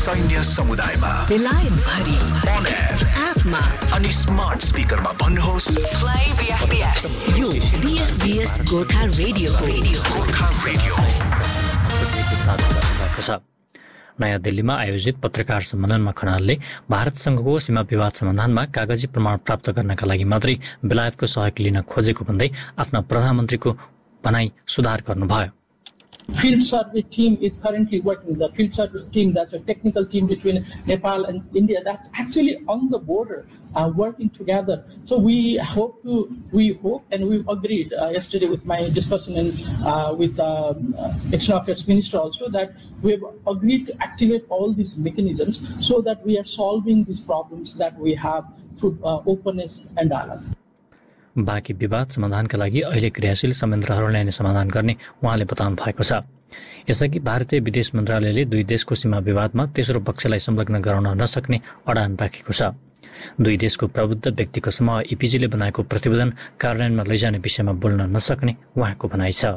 सैन्य समुदायमा, बेलायत भरि, on air, एपमा अनि स्मार्ट स्पिकरमा भन्नुहोस् Play BFBS. यो BFBS गोर्खा रेडियोको गोर्खा रेडियो। नयाँ दिल्लीमा आयोजित पत्रकार सम्मेलनमा खनालले भारतसँगको सीमा विवाद समाधानमा कागजी प्रमाण प्राप्त गर्नका लागि मात्रै बेलायतको सहयोग लिन खोजेको भन्दै आफ्ना प्रधानमन्त्रीको भनाई सुधार गर्नुभयो। Field survey team is currently working. The field service team, that's a technical team between Nepal and India, that's actually on the border, working together. So we hope and we've agreed yesterday with my discussion with External Affairs Minister also, that we've agreed to activate all these mechanisms so that we are solving these problems that we have through openness and dialogue. बाँकी विवाद समाधानका लागि अहिले क्रियाशील संयन्त्रहरूलाई नै समाधान गर्ने उहाँले बताउनु भएको छ। यसअघि भारतीय विदेश मन्त्रालयले दुई देशको सीमा विवादमा तेस्रो पक्षलाई संलग्न गराउन नसक्ने अडान राखेको छ। दुई देशको प्रबुद्ध व्यक्तिको समूह इपिजीले बनाएको प्रतिवेदन कार्यान्वयनमा लैजाने विषयमा बोल्न नसक्ने उहाँको भनाइ छ।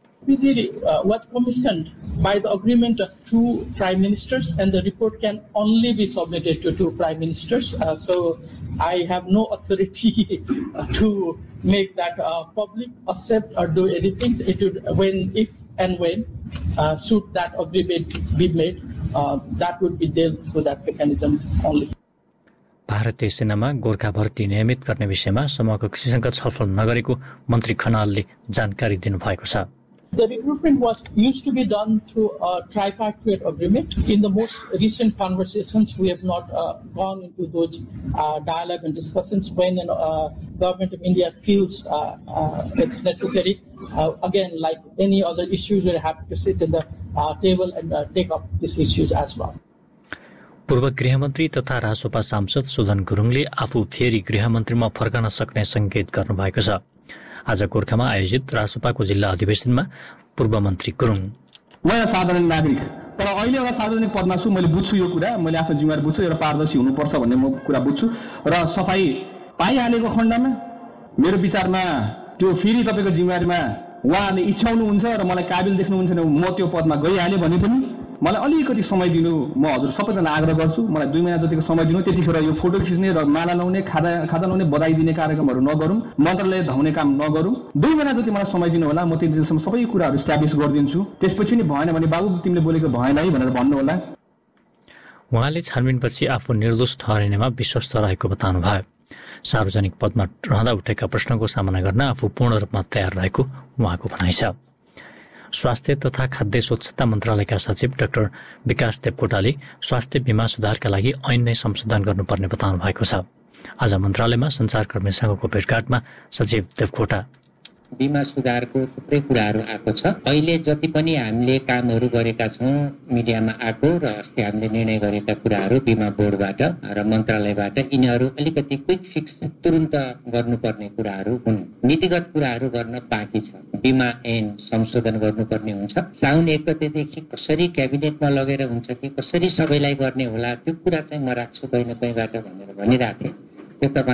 EPG was commissioned by the agreement of two prime ministers, and the report can only be submitted to two prime ministers. So I have no authority to make that public, accept or do anything. It would, if and when should that agreement be made, that would be dealt through that mechanism only. भारतीय सेनामा गोर्खा भर्ती नियमित गर्ने विषयमा समूहको कृषिसँग छलफल नगरेको मन्त्री खनालले जानकारी दिनुभएको छ। The recruitment used to be done through a tripartite agreement. In the most recent conversations, we have not gone into those dialogue and discussions when government of India feels it's necessary. Again, like any other issues, we have to sit in the table and take up these issues as well. पूर्व गृहमन्त्री तथा रासोपा सांसद सुदन गुरुङले आफू फेरि गृहमन्त्रीमा फर्कन सक्ने संकेत गर्नुभएको छ। आज गोर्खामा आयोजित रासोपाको जिल्ला अधिवेशनमा पूर्व मन्त्री गुरुङ, म साधारण नागरिक तर अहिले एउटा सार्वजनिक पदमा छु, मैले बुझ्छु यो कुरा, मैले आफ्नो जिम्मेवारी बुझ्छु, एउटा पारदर्शी हुनुपर्छ भन्ने म कुरा बुझ्छु र सफाई पाइहालेको खण्डमा मेरो विचारमा त्यो फेरि तपाईको जिम्मेवारीमा उहाँले इच्छाउनुहुन्छ र मलाई काबिल देख्नुहुन्छ भने म त्यो पदमा गइहाले भने पनि मलाई अलिकति समय दिनु, म हजुर सबैजना आग्रह गर्छु। मलाई 2 महिना जतिको समय दिनु, त्यतिखेर यो फोटो खिच्ने र माला लाउने, खादा लाउने, बधाई दिने कार्यक्रमहरू नगरौँ, मन्त्रालय धाउने काम नगरौँ। 2 महिना जति मलाई समय दिनु होला, म त्यति दिनसम्म सबै कुराहरू इस्टाब्लिश गरिदिन्छु। त्यसपछि नि भएन भने बाबु तिमीले बोलेको भएन है भनेर भन्नु होला। उहाँले छानबिनपछि आफू निर्दोष ठहरिनेमा विश्वस्त रहेको बताउनु भयो। सार्वजनिक पदमा रहँदा उठेका प्रश्नको सामना गर्न आफू पूर्ण रूपमा तयार रहेको उहाँको भनाइ छ। स्वास्थ्य तथा खाद्य स्वच्छता मन्त्रालयका सचिव डाक्टर विकास देवकोटाले स्वास्थ्य बीमा सुधारका लागि ऐन नै संशोधन गर्नुपर्ने बताउनु भएको छ। आज मन्त्रालयमा सञ्चारकर्मी संघको भेटघाटमा सचिव देवकोटा, बीमा सुधारको थुप्रै कुराहरू आएको छ। अहिले जति पनि हामीले कामहरू गरेका छौँ मिडियामा आएको र अस्ति हामीले निर्णय गरेका कुराहरू बीमा बोर्डबाट र मन्त्रालयबाट, यिनीहरू अलिकति क्विक फिक्स तुरुन्त गर्नुपर्ने कुराहरू हुन्। नीतिगत कुराहरू गर्न बाँकी छ। बीमा ऐन संशोधन गर्नुपर्ने हुन्छ। साउन 1 गतेदेखि कसरी क्याबिनेटमा लगेर हुन्छ कि कसरी सबैलाई गर्ने होला, त्यो कुरा चाहिँ म राख्छु कहीँ न कहीँबाट भनेर भनिरहेको थिएँ। त्यो